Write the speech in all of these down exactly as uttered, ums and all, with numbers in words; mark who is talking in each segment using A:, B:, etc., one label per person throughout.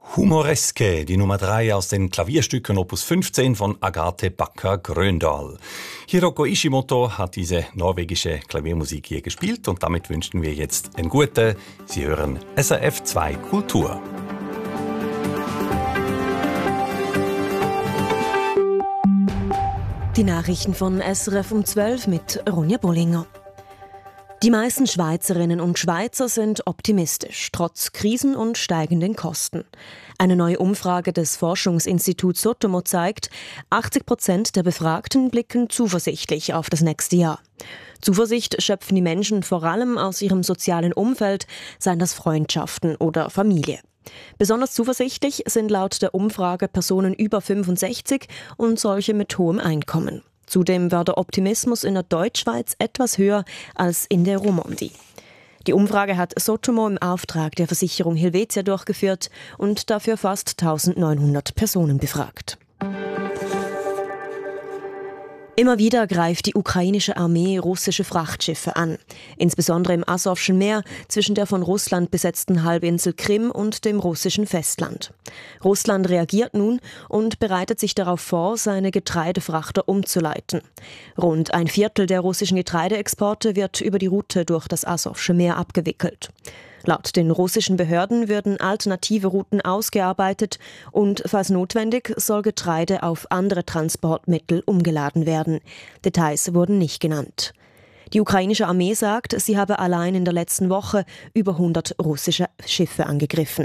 A: Humoreske, die Nummer drei aus den Klavierstücken Opus fünfzehn von Agathe Backer-Gröndahl. Hiroko Ishimoto hat diese norwegische Klaviermusik hier gespielt und damit wünschen wir jetzt ein Gute. Sie hören S R F zwei Kultur.
B: Die Nachrichten von S R F um zwölf mit Ronja Bollinger. Die meisten Schweizerinnen und Schweizer sind optimistisch, trotz Krisen und steigenden Kosten. Eine neue Umfrage des Forschungsinstituts Sotomo zeigt, achtzig Prozent der Befragten blicken zuversichtlich auf das nächste Jahr. Zuversicht schöpfen die Menschen vor allem aus ihrem sozialen Umfeld, seien das Freundschaften oder Familie. Besonders zuversichtlich sind laut der Umfrage Personen über fünfundsechzig und solche mit hohem Einkommen. Zudem war der Optimismus in der Deutschschweiz etwas höher als in der Romandie. Die Umfrage hat Sotomo im Auftrag der Versicherung Helvetia durchgeführt und dafür fast eintausendneunhundert Personen befragt. Immer wieder greift die ukrainische Armee russische Frachtschiffe an, insbesondere im Asowschen Meer zwischen der von Russland besetzten Halbinsel Krim und dem russischen Festland. Russland reagiert nun und bereitet sich darauf vor, seine Getreidefrachter umzuleiten. Rund ein Viertel der russischen Getreideexporte wird über die Route durch das Asowsche Meer abgewickelt. Laut den russischen Behörden würden alternative Routen ausgearbeitet und, falls notwendig, soll Getreide auf andere Transportmittel umgeladen werden. Details wurden nicht genannt. Die ukrainische Armee sagt, sie habe allein in der letzten Woche über hundert russische Schiffe angegriffen.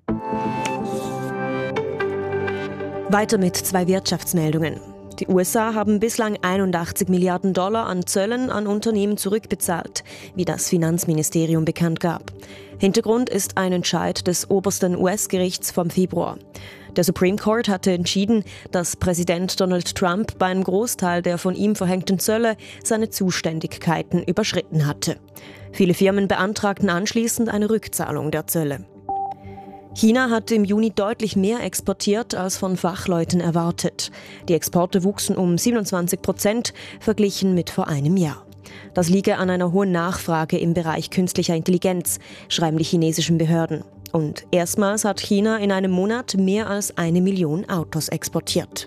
B: Weiter mit zwei Wirtschaftsmeldungen. Die U S A haben bislang einundachtzig Milliarden Dollar an Zöllen an Unternehmen zurückbezahlt, wie das Finanzministerium bekannt gab. Hintergrund ist ein Entscheid des obersten U S-Gerichts vom Februar. Der Supreme Court hatte entschieden, dass Präsident Donald Trump bei einem Großteil der von ihm verhängten Zölle seine Zuständigkeiten überschritten hatte. Viele Firmen beantragten anschließend eine Rückzahlung der Zölle. China hat im Juni deutlich mehr exportiert als von Fachleuten erwartet. Die Exporte wuchsen um siebenundzwanzig Prozent verglichen mit vor einem Jahr. Das liege an einer hohen Nachfrage im Bereich künstlicher Intelligenz, schreiben die chinesischen Behörden. Und erstmals hat China in einem Monat mehr als eine Million Autos exportiert.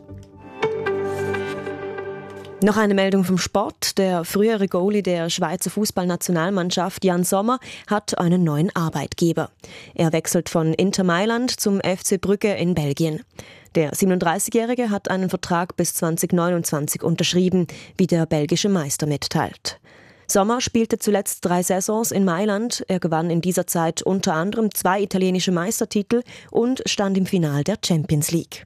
B: Noch eine Meldung vom Sport. Der frühere Goalie der Schweizer Fußballnationalmannschaft Jan Sommer hat einen neuen Arbeitgeber. Er wechselt von Inter Mailand zum F C Brügge in Belgien. Der siebenunddreißigjährige hat einen Vertrag bis zwanzig neunundzwanzig unterschrieben, wie der belgische Meister mitteilt. Sommer spielte zuletzt drei Saisons in Mailand. Er gewann in dieser Zeit unter anderem zwei italienische Meistertitel und stand im Finale der Champions League.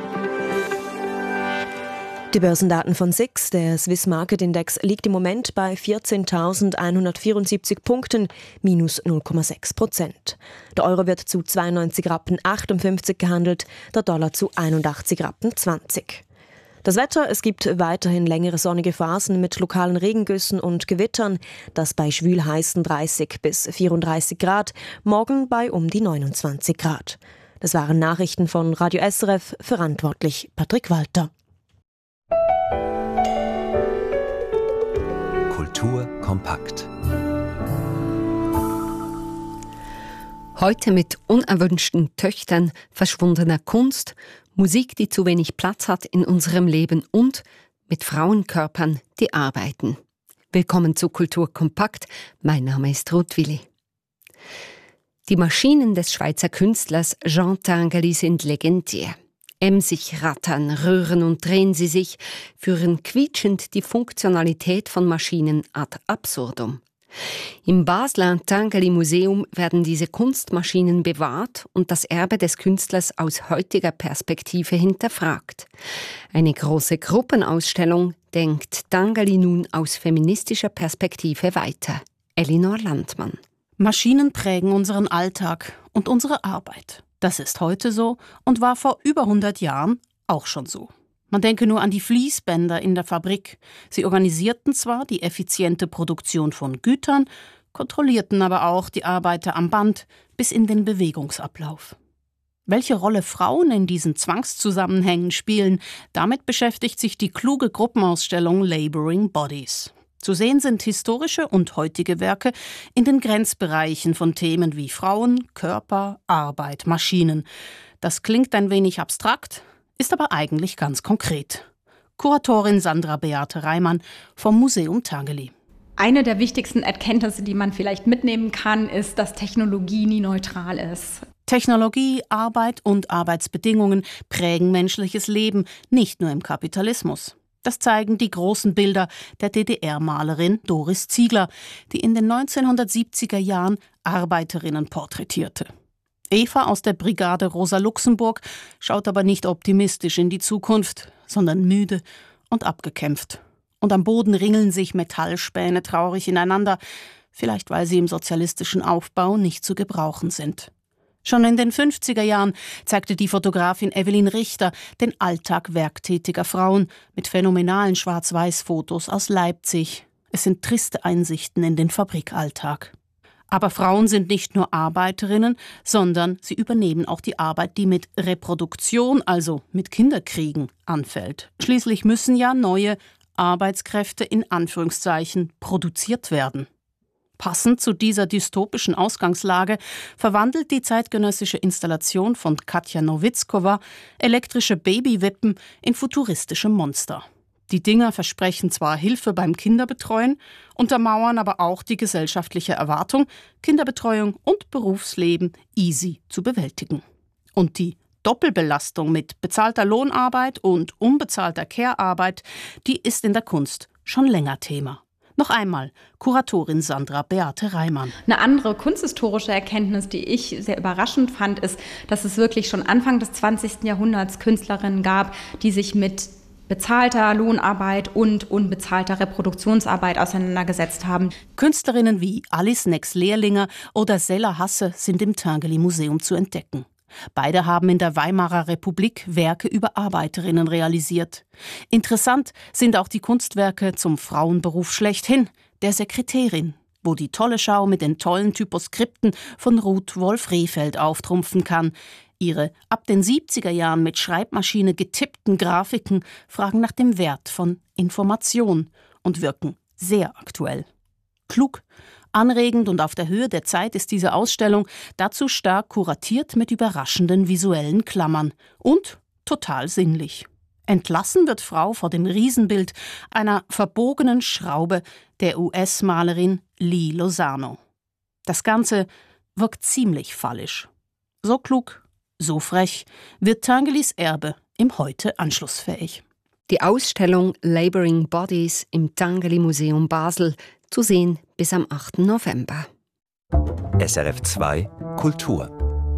B: Die Börsendaten von S I X, der Swiss Market Index, liegt im Moment bei vierzehntausendeinhundertvierundsiebzig Punkten, minus null Komma sechs Prozent. Der Euro wird zu zweiundneunzig Rappen achtundfünfzig gehandelt, der Dollar zu einundachtzig Rappen zwanzig. Das Wetter, es gibt weiterhin längere sonnige Phasen mit lokalen Regengüssen und Gewittern, das bei schwül heißen dreißig bis vierunddreißig Grad, morgen bei um die neunundzwanzig Grad. Das waren Nachrichten von Radio S R F, verantwortlich Patrick Walter.
C: Kultur kompakt.
D: Heute mit unerwünschten Töchtern, verschwundener Kunst, Musik, die zu wenig Platz hat in unserem Leben und mit Frauenkörpern, die arbeiten. Willkommen zu Kultur kompakt. Mein Name ist Ruth Willi. Die Maschinen des Schweizer Künstlers Jean Tinguely sind legendär. Emsig rattern, rühren und drehen sie sich, führen quietschend die Funktionalität von Maschinen ad absurdum. Im Basler Tinguely Museum werden diese Kunstmaschinen bewahrt und das Erbe des Künstlers aus heutiger Perspektive hinterfragt. Eine große Gruppenausstellung denkt Tinguely nun aus feministischer Perspektive weiter. Elinor Landmann.
E: Maschinen prägen unseren Alltag und unsere Arbeit. Das ist heute so und war vor über hundert Jahren auch schon so. Man denke nur an die Fließbänder in der Fabrik. Sie organisierten zwar die effiziente Produktion von Gütern, kontrollierten aber auch die Arbeiter am Band bis in den Bewegungsablauf. Welche Rolle Frauen in diesen Zwangszusammenhängen spielen, damit beschäftigt sich die kluge Gruppenausstellung Laboring Bodies. Zu sehen sind historische und heutige Werke in den Grenzbereichen von Themen wie Frauen, Körper, Arbeit, Maschinen. Das klingt ein wenig abstrakt, ist aber eigentlich ganz konkret. Kuratorin Sandra Beate Reimann vom Museum Tangeli.
F: Eine der wichtigsten Erkenntnisse, die man vielleicht mitnehmen kann, ist, dass Technologie nie neutral ist.
E: Technologie, Arbeit und Arbeitsbedingungen prägen menschliches Leben, nicht nur im Kapitalismus. Das zeigen die großen Bilder der D D R-Malerin Doris Ziegler, die in den neunzehnhundertsiebziger Jahren Arbeiterinnen porträtierte. Eva aus der Brigade Rosa Luxemburg schaut aber nicht optimistisch in die Zukunft, sondern müde und abgekämpft. Und am Boden ringeln sich Metallspäne traurig ineinander, vielleicht weil sie im sozialistischen Aufbau nicht zu gebrauchen sind. Schon in den fünfziger Jahren zeigte die Fotografin Evelyn Richter den Alltag werktätiger Frauen mit phänomenalen Schwarz-Weiß-Fotos aus Leipzig. Es sind triste Einsichten in den Fabrikalltag. Aber Frauen sind nicht nur Arbeiterinnen, sondern sie übernehmen auch die Arbeit, die mit Reproduktion, also mit Kinderkriegen, anfällt. Schließlich müssen ja neue Arbeitskräfte in Anführungszeichen produziert werden. Passend zu dieser dystopischen Ausgangslage verwandelt die zeitgenössische Installation von Katja Nowitzkova elektrische Babywippen in futuristische Monster. Die Dinger versprechen zwar Hilfe beim Kinderbetreuen, untermauern aber auch die gesellschaftliche Erwartung, Kinderbetreuung und Berufsleben easy zu bewältigen. Und die Doppelbelastung mit bezahlter Lohnarbeit und unbezahlter Care-Arbeit, die ist in der Kunst schon länger Thema. Noch einmal Kuratorin Sandra Beate Reimann.
F: Eine andere kunsthistorische Erkenntnis, die ich sehr überraschend fand, ist, dass es wirklich schon Anfang des zwanzigsten Jahrhunderts Künstlerinnen gab, die sich mit bezahlter Lohnarbeit und unbezahlter Reproduktionsarbeit auseinandergesetzt haben.
E: Künstlerinnen wie Alice Nex-Lehrlinger oder Sella Hasse sind im Tangeli Museum zu entdecken. Beide haben in der Weimarer Republik Werke über Arbeiterinnen realisiert. Interessant sind auch die Kunstwerke zum Frauenberuf schlechthin, der Sekretärin, wo die tolle Schau mit den tollen Typoskripten von Ruth Wolf-Rehfeld auftrumpfen kann. Ihre ab den siebziger Jahren mit Schreibmaschine getippten Grafiken fragen nach dem Wert von Information und wirken sehr aktuell. Klug, anregend und auf der Höhe der Zeit ist diese Ausstellung, dazu stark kuratiert mit überraschenden visuellen Klammern und total sinnlich. Entlassen wird Frau vor dem Riesenbild einer verbogenen Schraube der U S-Malerin Lee Lozano. Das Ganze wirkt ziemlich fallisch. So klug, so frech wird Tangelis Erbe im Heute anschlussfähig.
D: Die Ausstellung Laboring Bodies im Tangeli Museum Basel zu sehen bis am achten November.
C: S R F zwei Kultur.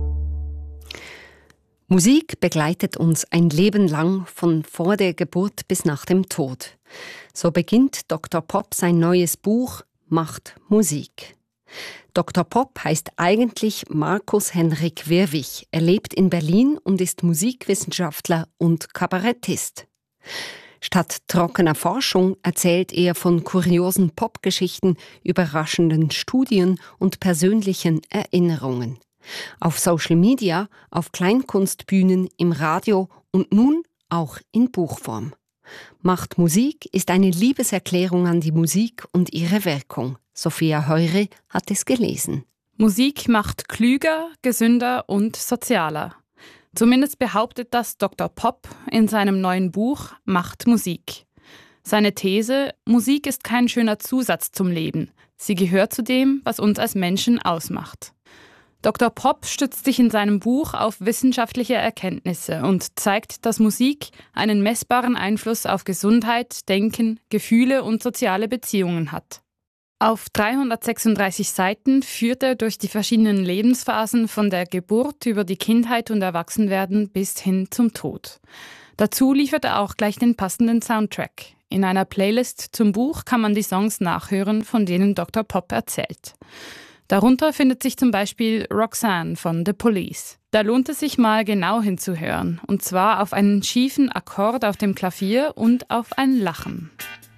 D: Musik begleitet uns ein Leben lang, von vor der Geburt bis nach dem Tod. So beginnt Doktor Pop sein neues Buch Macht Musik. Doktor Pop heißt eigentlich Markus Henrik Wirwig. Er lebt in Berlin und ist Musikwissenschaftler und Kabarettist. Statt trockener Forschung erzählt er von kuriosen Popgeschichten, überraschenden Studien und persönlichen Erinnerungen. Auf Social Media, auf Kleinkunstbühnen, im Radio und nun auch in Buchform. Macht Musik ist eine Liebeserklärung an die Musik und ihre Wirkung. Sophia Heure hat es gelesen.
G: Musik macht klüger, gesünder und sozialer. Zumindest behauptet das Doktor Pop in seinem neuen Buch Macht Musik. Seine These: Musik ist kein schöner Zusatz zum Leben. Sie gehört zu dem, was uns als Menschen ausmacht. Doktor Pop stützt sich in seinem Buch auf wissenschaftliche Erkenntnisse und zeigt, dass Musik einen messbaren Einfluss auf Gesundheit, Denken, Gefühle und soziale Beziehungen hat. Auf dreihundertsechsunddreißig Seiten führt er durch die verschiedenen Lebensphasen von der Geburt über die Kindheit und Erwachsenwerden bis hin zum Tod. Dazu liefert er auch gleich den passenden Soundtrack. In einer Playlist zum Buch kann man die Songs nachhören, von denen Doktor Pop erzählt. Darunter findet sich zum Beispiel Roxanne von The Police. Da lohnt es sich mal genau hinzuhören, und zwar auf einen schiefen Akkord auf dem Klavier und auf ein Lachen.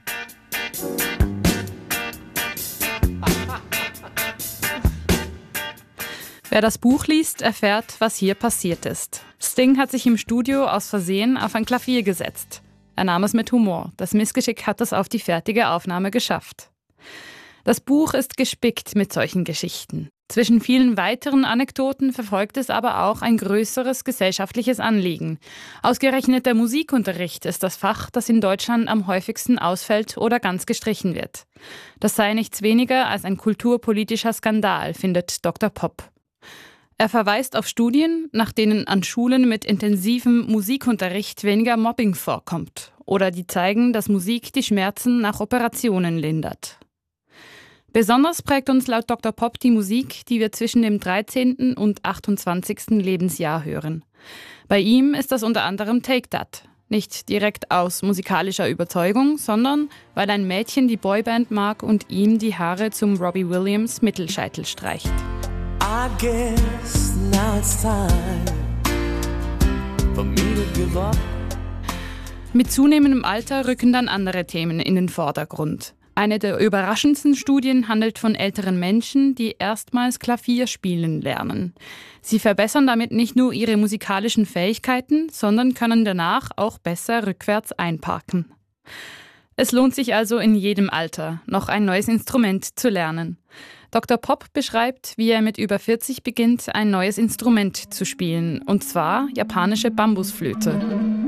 G: Wer das Buch liest, erfährt, was hier passiert ist. Sting hat sich im Studio aus Versehen auf ein Klavier gesetzt. Er nahm es mit Humor. Das Missgeschick hat es auf die fertige Aufnahme geschafft. Das Buch ist gespickt mit solchen Geschichten. Zwischen vielen weiteren Anekdoten verfolgt es aber auch ein größeres gesellschaftliches Anliegen. Ausgerechnet der Musikunterricht ist das Fach, das in Deutschland am häufigsten ausfällt oder ganz gestrichen wird. Das sei nichts weniger als ein kulturpolitischer Skandal, findet Doktor Popp. Er verweist auf Studien, nach denen an Schulen mit intensivem Musikunterricht weniger Mobbing vorkommt oder die zeigen, dass Musik die Schmerzen nach Operationen lindert. Besonders prägt uns laut Doktor Popp die Musik, die wir zwischen dem dreizehnten und achtundzwanzigsten Lebensjahr hören. Bei ihm ist das unter anderem Take That. Nicht direkt aus musikalischer Überzeugung, sondern weil ein Mädchen die Boyband mag und ihm die Haare zum Robbie Williams Mittelscheitel streicht.
H: I guess now it's time for me to give up.
G: Mit zunehmendem Alter rücken dann andere Themen in den Vordergrund. Eine der überraschendsten Studien handelt von älteren Menschen, die erstmals Klavier spielen lernen. Sie verbessern damit nicht nur ihre musikalischen Fähigkeiten, sondern können danach auch besser rückwärts einparken. Es lohnt sich also in jedem Alter, noch ein neues Instrument zu lernen. Doktor Popp beschreibt, wie er mit über vierzig beginnt, ein neues Instrument zu spielen, und zwar japanische Bambusflöte.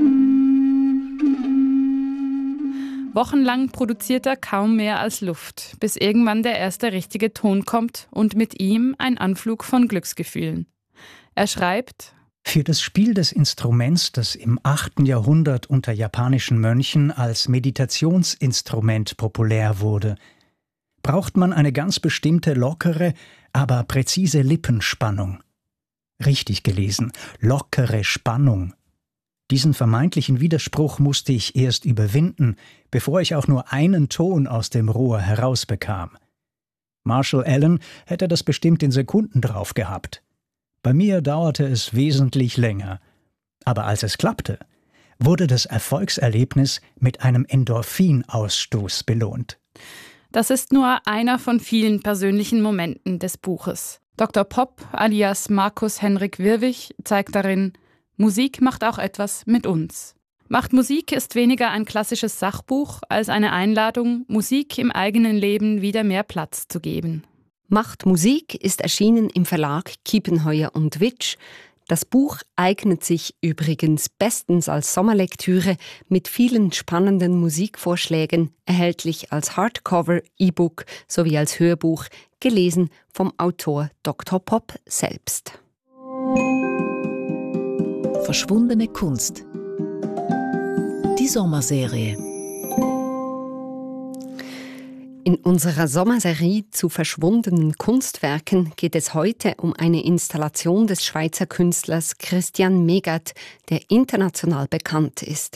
G: Wochenlang produziert er kaum mehr als Luft, bis irgendwann der erste richtige Ton kommt und mit ihm ein Anflug von Glücksgefühlen. Er schreibt:
I: Für das Spiel des Instruments, das im achten Jahrhundert unter japanischen Mönchen als Meditationsinstrument populär wurde, braucht man eine ganz bestimmte lockere, aber präzise Lippenspannung. Richtig gelesen, lockere Spannung. Diesen vermeintlichen Widerspruch musste ich erst überwinden, bevor ich auch nur einen Ton aus dem Rohr herausbekam. Marshall Allen hätte das bestimmt in Sekunden drauf gehabt. Bei mir dauerte es wesentlich länger. Aber als es klappte, wurde das Erfolgserlebnis mit einem Endorphinausstoß belohnt.
G: Das ist nur einer von vielen persönlichen Momenten des Buches. Doktor Popp alias Markus Henrik Wirwig zeigt darin: Musik macht auch etwas mit uns. Macht Musik ist weniger ein klassisches Sachbuch als eine Einladung, Musik im eigenen Leben wieder mehr Platz zu geben.
D: Macht Musik ist erschienen im Verlag Kiepenheuer und Witsch. Das Buch eignet sich übrigens bestens als Sommerlektüre mit vielen spannenden Musikvorschlägen, erhältlich als Hardcover, E-Book sowie als Hörbuch, gelesen vom Autor Doktor Popp selbst.
J: Verschwundene Kunst. Die Sommerserie.
D: In unserer Sommerserie zu verschwundenen Kunstwerken geht es heute um eine Installation des Schweizer Künstlers Christian Megert, der international bekannt ist.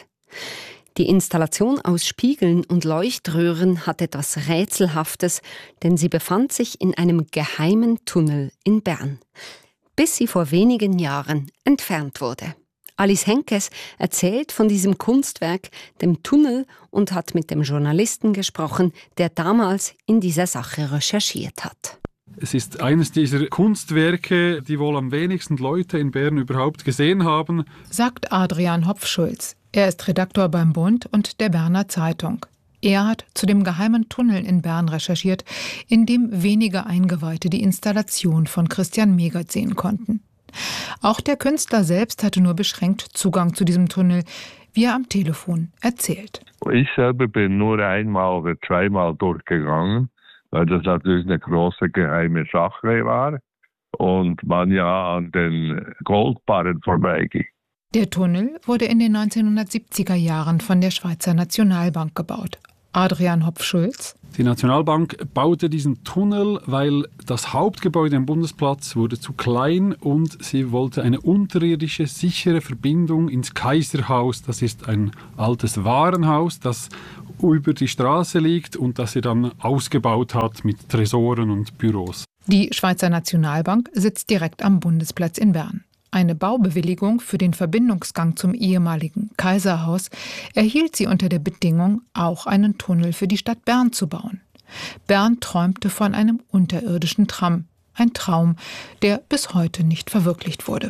D: Die Installation aus Spiegeln und Leuchtröhren hat etwas Rätselhaftes, denn sie befand sich in einem geheimen Tunnel in Bern, bis sie vor wenigen Jahren entfernt wurde. Alice Henkes erzählt von diesem Kunstwerk, dem Tunnel, und hat mit dem Journalisten gesprochen, der damals in dieser Sache recherchiert hat.
K: Es ist eines dieser Kunstwerke, die wohl am wenigsten Leute in Bern überhaupt gesehen haben,
L: sagt Adrian Hopf-Schulz. Er ist Redaktor beim Bund und der Berner Zeitung. Er hat zu dem geheimen Tunnel in Bern recherchiert, in dem wenige Eingeweihte die Installation von Christian Megert sehen konnten. Auch der Künstler selbst hatte nur beschränkt Zugang zu diesem Tunnel, wie er am Telefon erzählt.
M: Ich selber bin nur einmal oder zweimal durchgegangen, weil das natürlich eine große geheime Sache war und man ja an den Goldbarren vorbeiging.
L: Der Tunnel wurde in den neunzehnhundertsiebziger Jahren von der Schweizer Nationalbank gebaut. Adrian Hopf-Schulz.
K: Die Nationalbank baute diesen Tunnel, weil das Hauptgebäude am Bundesplatz wurde zu klein und sie wollte eine unterirdische, sichere Verbindung ins Kaiserhaus. Das ist ein altes Warenhaus, das über die Straße liegt und das sie dann ausgebaut hat mit Tresoren und Büros.
L: Die Schweizer Nationalbank sitzt direkt am Bundesplatz in Bern. Eine Baubewilligung für den Verbindungsgang zum ehemaligen Kaiserhaus erhielt sie unter der Bedingung, auch einen Tunnel für die Stadt Bern zu bauen. Bern träumte von einem unterirdischen Tram, ein Traum, der bis heute nicht verwirklicht wurde.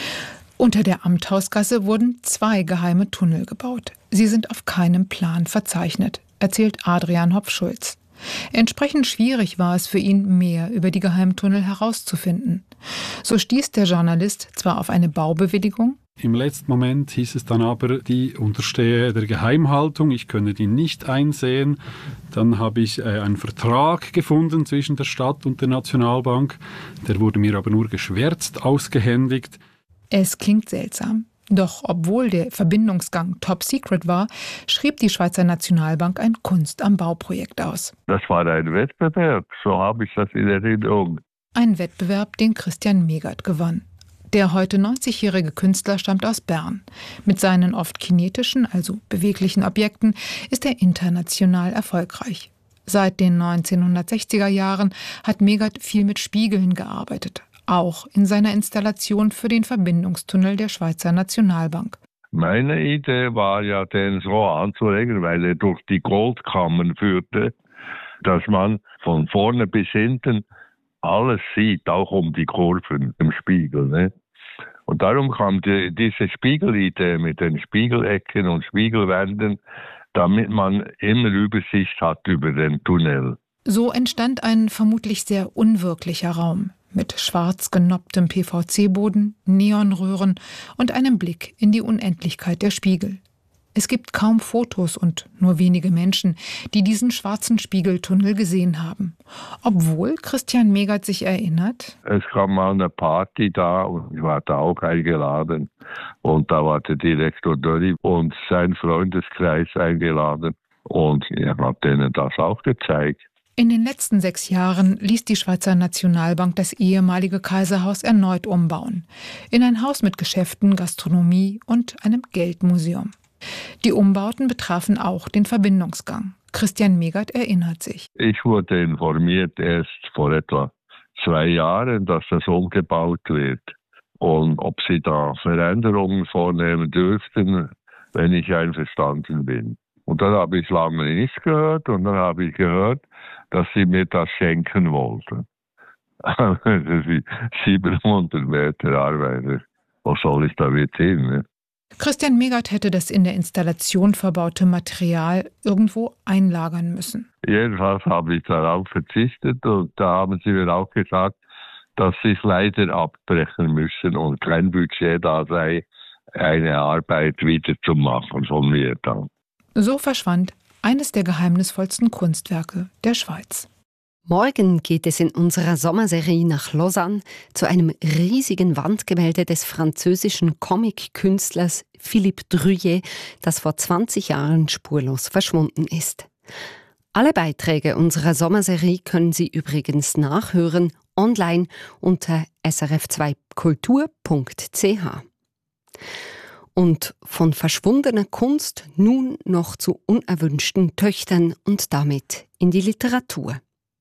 L: Unter der Amthausgasse wurden zwei geheime Tunnel gebaut. Sie sind auf keinem Plan verzeichnet, erzählt Adrian Hopf-Schulz. Entsprechend schwierig war es für ihn, mehr über die Geheimtunnel herauszufinden. So stieß der Journalist zwar auf eine Baubewilligung.
K: Im letzten Moment hieß es dann aber, die unterstehe der Geheimhaltung, ich könne die nicht einsehen. Dann habe ich äh, einen Vertrag gefunden zwischen der Stadt und der Nationalbank. Der wurde mir aber nur geschwärzt ausgehändigt.
L: Es klingt seltsam. Doch obwohl der Verbindungsgang top secret war, schrieb die Schweizer Nationalbank ein Kunst-am-Bau-Projekt aus.
M: Das war ein Wettbewerb, so habe ich das in Erinnerung.
L: Ein Wettbewerb, den Christian Megert gewann. Der heute neunzigjährige Künstler stammt aus Bern. Mit seinen oft kinetischen, also beweglichen Objekten ist er international erfolgreich. Seit den neunzehnhundertsechziger Jahren hat Megert viel mit Spiegeln gearbeitet, auch in seiner Installation für den Verbindungstunnel der Schweizer Nationalbank.
M: Meine Idee war ja, den so anzulegen, weil er durch die Goldkammern führte, dass man von vorne bis hinten alles sieht, auch um die Kurven im Spiegel. Ne? Und darum kam die, diese Spiegelidee mit den Spiegelecken und Spiegelwänden, damit man immer Übersicht hat über den Tunnel.
L: So entstand ein vermutlich sehr unwirklicher Raum mit schwarz genopptem P V C-Boden, Neonröhren und einem Blick in die Unendlichkeit der Spiegel. Es gibt kaum Fotos und nur wenige Menschen, die diesen schwarzen Spiegeltunnel gesehen haben. Obwohl Christian Megert sich erinnert:
M: Es kam mal eine Party da und ich war da auch eingeladen. Und da war der Direktor Dörri und sein Freundeskreis eingeladen. Und ich habe denen das auch gezeigt.
L: In den letzten sechs Jahren ließ die Schweizer Nationalbank das ehemalige Kaiserhaus erneut umbauen. In ein Haus mit Geschäften, Gastronomie und einem Geldmuseum. Die Umbauten betrafen auch den Verbindungsgang. Christian Megert erinnert sich.
M: Ich wurde informiert erst vor etwa zwei Jahren, dass das umgebaut wird. Und ob sie da Veränderungen vornehmen dürften, wenn ich einverstanden bin. Und dann habe ich lange nichts gehört und dann habe ich gehört, dass sie mir das schenken wollten. siebenhundert Meter Arbeiter. Wo soll ich damit hin? Ne?
L: Christian Megert hätte das in der Installation verbaute Material irgendwo einlagern müssen.
M: Jedenfalls habe ich darauf verzichtet und da haben sie mir auch gesagt, dass sie es leider abbrechen müssen und kein Budget da sei, eine Arbeit wieder zu machen von mir dann.
L: So verschwand eines der geheimnisvollsten Kunstwerke der Schweiz.
D: Morgen geht es in unserer Sommerserie nach Lausanne zu einem riesigen Wandgemälde des französischen Comic-Künstlers Philippe Druillet, das vor zwanzig Jahren spurlos verschwunden ist. Alle Beiträge unserer Sommerserie können Sie übrigens nachhören, online unter s r f zwei kultur punkt c h. Und von verschwundener Kunst nun noch zu unerwünschten Töchtern und damit in die Literatur.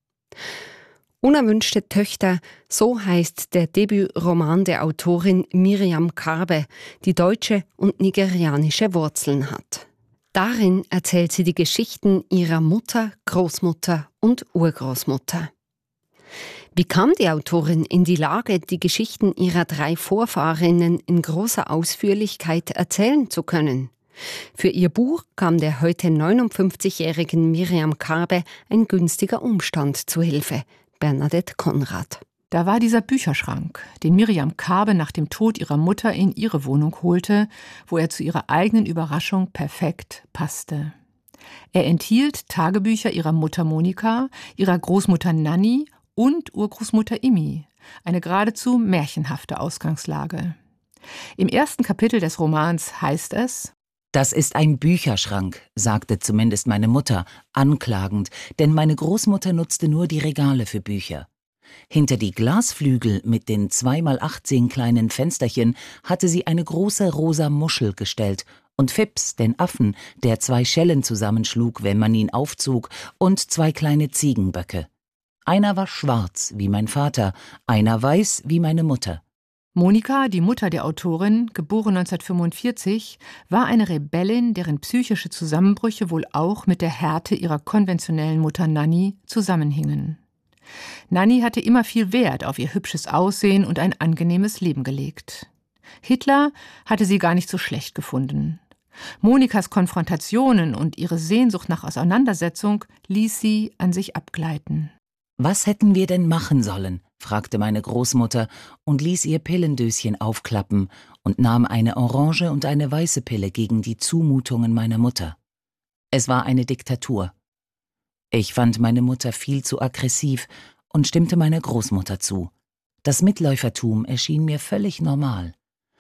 D: Unerwünschte Töchter, so heißt der Debütroman der Autorin Miriam Karbe, die deutsche und nigerianische Wurzeln hat. Darin erzählt sie die Geschichten ihrer Mutter, Großmutter und Urgroßmutter. Wie kam die Autorin in die Lage, die Geschichten ihrer drei Vorfahrinnen in großer Ausführlichkeit erzählen zu können? Für ihr Buch kam der heute neunundfünfzigjährigen Miriam Karbe ein günstiger Umstand zu Hilfe. Bernadette Konrad.
N: Da war dieser Bücherschrank, den Miriam Karbe nach dem Tod ihrer Mutter in ihre Wohnung holte, wo er zu ihrer eigenen Überraschung perfekt passte. Er enthielt Tagebücher ihrer Mutter Monika, ihrer Großmutter Nanni und Urgroßmutter Immi, eine geradezu märchenhafte Ausgangslage. Im ersten Kapitel des Romans heißt es:
O: Das ist ein Bücherschrank, sagte zumindest meine Mutter, anklagend, denn meine Großmutter nutzte nur die Regale für Bücher. Hinter die Glasflügel mit den zwei mal achtzehn kleinen Fensterchen hatte sie eine große rosa Muschel gestellt und Fips, den Affen, der zwei Schellen zusammenschlug, wenn man ihn aufzog, und zwei kleine Ziegenböcke. Einer war schwarz, wie mein Vater, einer weiß, wie meine Mutter.
N: Monika, die Mutter der Autorin, geboren neunzehnhundertfünfundvierzig, war eine Rebellin, deren psychische Zusammenbrüche wohl auch mit der Härte ihrer konventionellen Mutter Nanni zusammenhingen. Nanni hatte immer viel Wert auf ihr hübsches Aussehen und ein angenehmes Leben gelegt. Hitler hatte sie gar nicht so schlecht gefunden. Monikas Konfrontationen und ihre Sehnsucht nach Auseinandersetzung ließ sie an sich abgleiten.
O: »Was hätten wir denn machen sollen?« fragte meine Großmutter und ließ ihr Pillendöschen aufklappen und nahm eine orange und eine weiße Pille gegen die Zumutungen meiner Mutter. Es war eine Diktatur. Ich fand meine Mutter viel zu aggressiv und stimmte meiner Großmutter zu. Das Mitläufertum erschien mir völlig normal.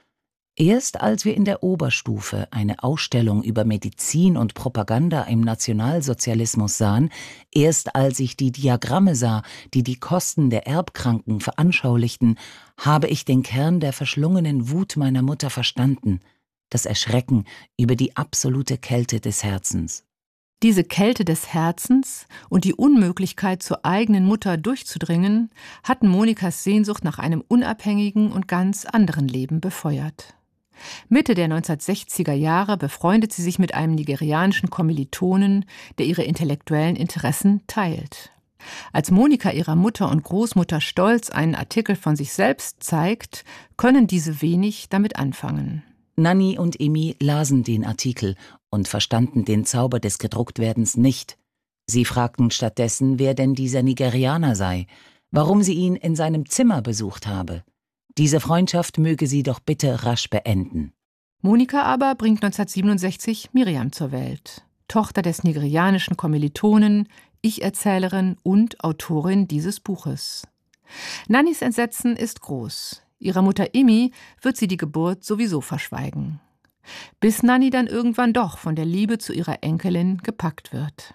O: Erst als wir in der Oberstufe eine Ausstellung über Medizin und Propaganda im Nationalsozialismus sahen, erst als ich die Diagramme sah, die die Kosten der Erbkranken veranschaulichten, habe ich den Kern der verschlungenen Wut meiner Mutter verstanden, das Erschrecken über die absolute Kälte des Herzens.
N: Diese Kälte des Herzens und die Unmöglichkeit, zur eigenen Mutter durchzudringen, hatten Monikas Sehnsucht nach einem unabhängigen und ganz anderen Leben befeuert. Mitte der neunzehnhundertsechziger Jahre befreundet sie sich mit einem nigerianischen Kommilitonen, der ihre intellektuellen Interessen teilt. Als Monika ihrer Mutter und Großmutter stolz einen Artikel von sich selbst zeigt, können diese wenig damit anfangen.
O: Nanni und Emi lasen den Artikel und verstanden den Zauber des Gedrucktwerdens nicht. Sie fragten stattdessen, wer denn dieser Nigerianer sei, warum sie ihn in seinem Zimmer besucht habe. Diese Freundschaft möge sie doch bitte rasch beenden.
N: Monika aber bringt neunzehnhundertsiebenundsechzig Miriam zur Welt, Tochter des nigerianischen Kommilitonen, Ich-Erzählerin und Autorin dieses Buches. Nannis Entsetzen ist groß. Ihrer Mutter Emi wird sie die Geburt sowieso verschweigen. Bis Nanni dann irgendwann doch von der Liebe zu ihrer Enkelin gepackt wird.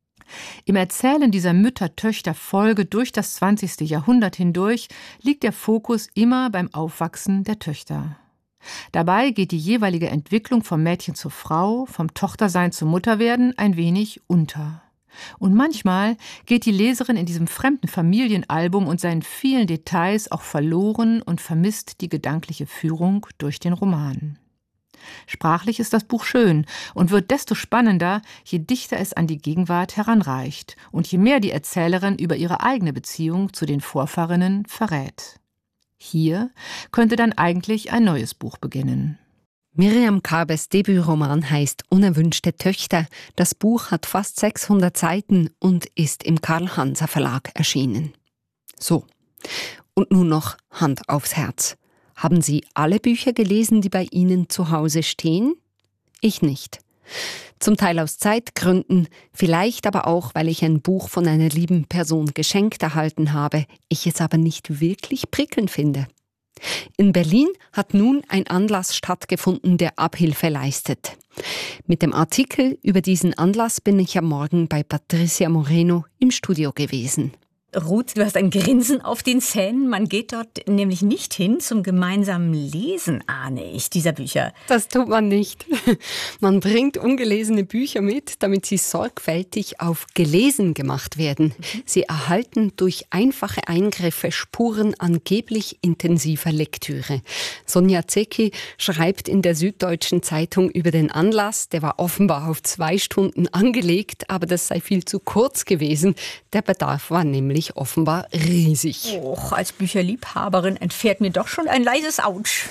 N: Im Erzählen dieser Mütter-Töchter-Folge durch das zwanzigste Jahrhundert hindurch liegt der Fokus immer beim Aufwachsen der Töchter. Dabei geht die jeweilige Entwicklung vom Mädchen zur Frau, vom Tochtersein zum Mutterwerden ein wenig unter. Und manchmal geht die Leserin in diesem fremden Familienalbum und seinen vielen Details auch verloren und vermisst die gedankliche Führung durch den Roman. Sprachlich ist das Buch schön und wird desto spannender, je dichter es an die Gegenwart heranreicht und je mehr die Erzählerin über ihre eigene Beziehung zu den Vorfahrinnen verrät. Hier könnte dann eigentlich ein neues Buch beginnen.
D: Miriam Kabes Debütroman heißt »Unerwünschte Töchter«. Das Buch hat fast sechshundert Seiten und ist im Karl-Hanser Verlag erschienen. So, und nun noch Hand aufs Herz. Haben Sie alle Bücher gelesen, die bei Ihnen zu Hause stehen? Ich nicht. Zum Teil aus Zeitgründen, vielleicht aber auch, weil ich ein Buch von einer lieben Person geschenkt erhalten habe, ich es aber nicht wirklich prickelnd finde. In Berlin hat nun ein Anlass stattgefunden, der Abhilfe leistet. Mit dem Artikel über diesen Anlass bin ich am Morgen bei Patricia Moreno im Studio gewesen.
P: Ruth, du hast ein Grinsen auf den Zähnen. Man geht dort nämlich nicht hin zum gemeinsamen Lesen, ahne ich, dieser Bücher.
D: Das tut man nicht. Man bringt ungelesene Bücher mit, damit sie sorgfältig auf gelesen gemacht werden. Sie erhalten durch einfache Eingriffe Spuren angeblich intensiver Lektüre. Sonja Zecki schreibt in der Süddeutschen Zeitung über den Anlass, der war offenbar auf zwei Stunden angelegt, aber das sei viel zu kurz gewesen. Der Bedarf war nämlich offenbar riesig.
P: Och, als Bücherliebhaberin entfährt mir doch schon ein leises Autsch.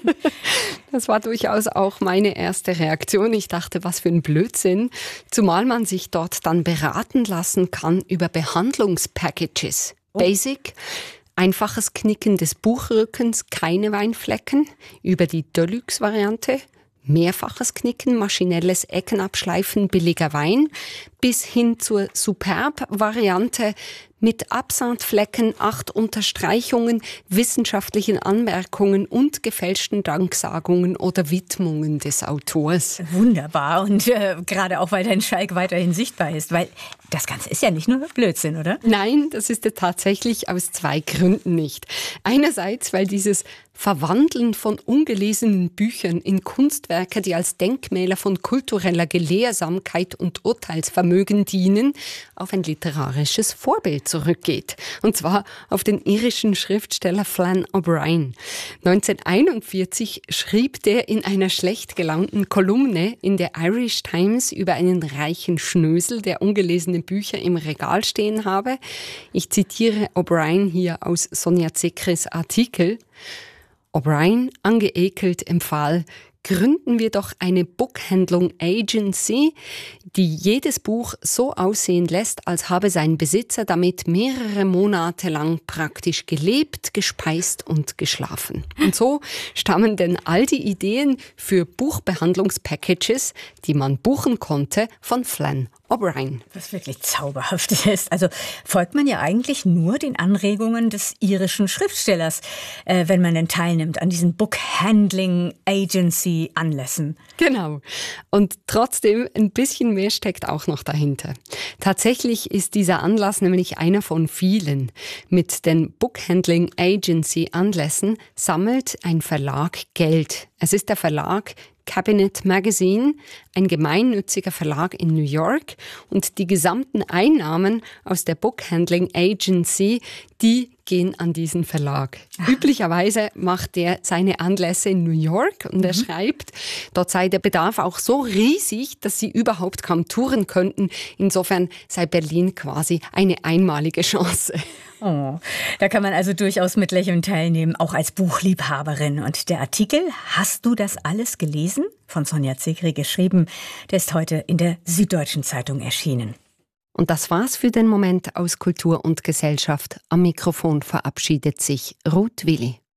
D: Das war durchaus auch meine erste Reaktion. Ich dachte, was für ein Blödsinn. Zumal man sich dort dann beraten lassen kann über Behandlungspackages. Oh. Basic, einfaches Knicken des Buchrückens, keine Weinflecken. Über die Deluxe-Variante, mehrfaches Knicken, maschinelles Eckenabschleifen, billiger Wein. Bis hin zur Superb-Variante mit Absandflecken, acht Unterstreichungen, wissenschaftlichen Anmerkungen und gefälschten Danksagungen oder Widmungen des Autors.
P: Wunderbar. Und äh, gerade auch, weil dein Schalk weiterhin sichtbar ist. Weil das Ganze ist ja nicht nur Blödsinn, oder?
D: Nein, das ist ja tatsächlich aus zwei Gründen nicht. Einerseits, weil dieses Verwandeln von ungelesenen Büchern in Kunstwerke, die als Denkmäler von kultureller Gelehrsamkeit und Urteilsvermögen dienen, auf ein literarisches Vorbild zurückgeht. Und zwar auf den irischen Schriftsteller Flann O'Brien. neunzehnhunderteinundvierzig schrieb der in einer schlecht gelaunten Kolumne in der Irish Times über einen reichen Schnösel, der ungelesene Bücher im Regal stehen habe. Ich zitiere O'Brien hier aus Sonja Zeckris Artikel. O'Brien, angeekelt, empfahl: gründen wir doch eine Buchhandlung Agency, die jedes Buch so aussehen lässt, als habe sein Besitzer damit mehrere Monate lang praktisch gelebt, gespeist und geschlafen. Und so stammen denn all die Ideen für Buchbehandlungspackages, die man buchen konnte, von Flann O'Brien.
P: Was wirklich zauberhaft ist. Also folgt man ja eigentlich nur den Anregungen des irischen Schriftstellers, äh, wenn man denn teilnimmt an diesen Book-Handling Agency-Anlässen.
D: Genau. Und trotzdem, ein bisschen mehr steckt auch noch dahinter. Tatsächlich ist dieser Anlass nämlich einer von vielen. Mit den Book-Handling Agency-Anlässen sammelt ein Verlag Geld. Es ist der Verlag Cabinet Magazine, ein gemeinnütziger Verlag in New York, und die gesamten Einnahmen aus der Bookhandling Agency, die gehen an diesen Verlag. Ach. Üblicherweise macht er seine Anlässe in New York und er mhm. schreibt, dort sei der Bedarf auch so riesig, dass sie überhaupt kaum touren könnten. Insofern sei Berlin quasi eine einmalige Chance.
P: Oh, da kann man also durchaus mit Lächeln teilnehmen, auch als Buchliebhaberin. Und der Artikel, hast du das alles gelesen? Von Sonja Zegri geschrieben, der ist heute in der Süddeutschen Zeitung erschienen.
D: Und das war's für den Moment aus Kultur und Gesellschaft. Am Mikrofon verabschiedet sich Ruth Willi.